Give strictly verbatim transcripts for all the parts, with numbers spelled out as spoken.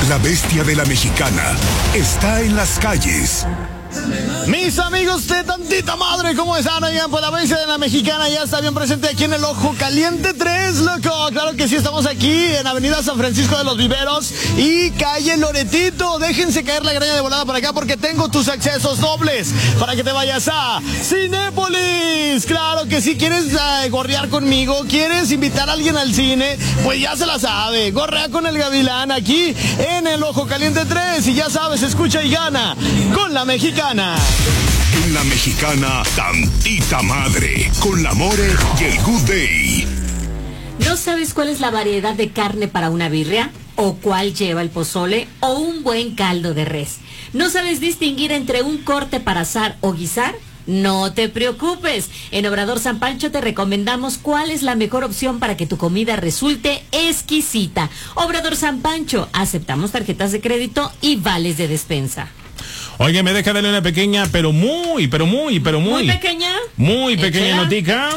La bestia de la mexicana está en las calles. Mis amigos de tantita madre, ¿cómo están? Oigan, pues la bestia de la mexicana ya está bien presente aquí en el Ojo Caliente tres, loco. Claro que sí, estamos aquí en Avenida San Francisco de los Viveros y calle Loretito. Déjense caer la greña de volada para acá porque tengo tus accesos dobles para que te vayas a Cinépolis. Claro que sí, ¿quieres uh, gorrear conmigo? ¿Quieres invitar a alguien al cine? Pues ya se la sabe, gorrea con el Gavilán aquí en el Ojo Caliente tres y ya sabes, escucha y gana con la mexicana. En la mexicana, tantita madre, con la More y el Good Day. ¿No sabes cuál es la variedad de carne para una birria? ¿O cuál lleva el pozole? ¿O un buen caldo de res? ¿No sabes distinguir entre un corte para asar o guisar? No te preocupes, en Obrador San Pancho te recomendamos cuál es la mejor opción para que tu comida resulte exquisita. Obrador San Pancho, aceptamos tarjetas de crédito y vales de despensa. Oye, me deja darle una pequeña, pero muy, pero muy, pero muy... ¿Muy pequeña? Muy pequeña Échala. notica.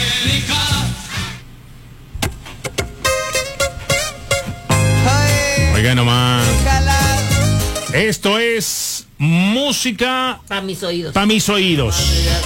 Oiga nomás. Esto es música... Para mis oídos. Para mis oídos.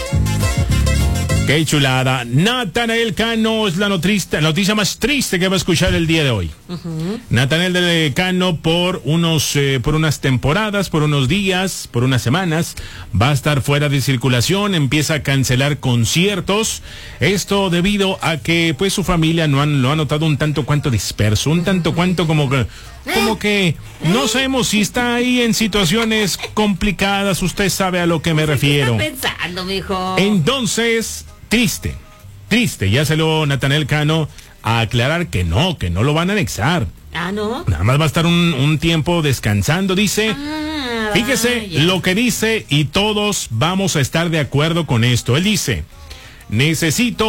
Qué chulada. Natanael Cano es la noticia, la noticia más triste que va a escuchar el día de hoy. Uh-huh. Natanael de Cano por unos, eh, por unas temporadas, por unos días, por unas semanas, va a estar fuera de circulación, empieza a cancelar conciertos. Esto debido a que pues su familia no han, lo ha notado un tanto cuanto disperso, un tanto cuanto como que, como que no sabemos si está ahí en situaciones complicadas. Usted sabe a lo que me refiero. ¿Qué está pensando, mijo? Entonces, triste, triste, ya salió Natanael Cano a aclarar que no, que no lo van a anexar. Ah, ¿no? Nada más va a estar un, un tiempo descansando, dice. Ah, Fíjese vaya. lo que dice y todos vamos a estar de acuerdo con esto. Él dice, necesito